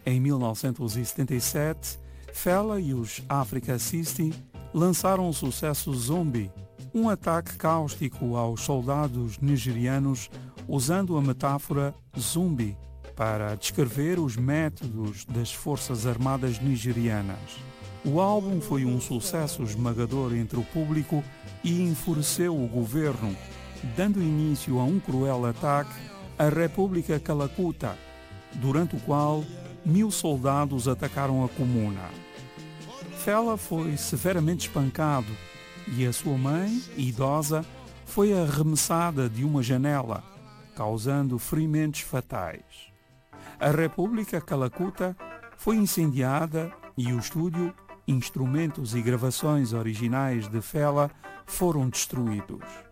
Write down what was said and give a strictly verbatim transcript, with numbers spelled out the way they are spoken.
Em mil novecentos e setenta e sete, Fela e os Africa System lançaram o sucesso Zombie, um ataque cáustico aos soldados nigerianos usando a metáfora zumbi para descrever os métodos das Forças Armadas nigerianas. O álbum foi um sucesso esmagador entre o público e enfureceu o governo, dando início a um cruel ataque à República Calacuta, durante o qual mil soldados atacaram a comuna. Fela foi severamente espancado e a sua mãe, idosa, foi arremessada de uma janela, causando ferimentos fatais. A República Calacuta foi incendiada e o estúdio, instrumentos e gravações originais de Fela foram destruídos.